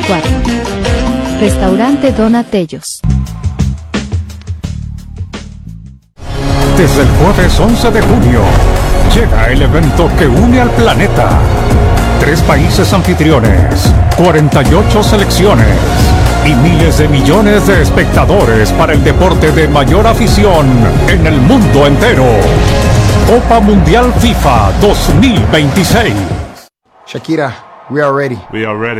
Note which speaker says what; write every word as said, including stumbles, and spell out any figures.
Speaker 1: veinticuatro. Restaurante Donatellos.
Speaker 2: Desde el jueves once de junio, llega el evento que une al planeta. Tres países anfitriones, cuarenta y ocho selecciones y miles de millones de espectadores para el deporte de mayor afición en el mundo entero. Copa Mundial FIFA dos mil veintiséis.
Speaker 3: Shakira, we are ready.
Speaker 4: We are ready.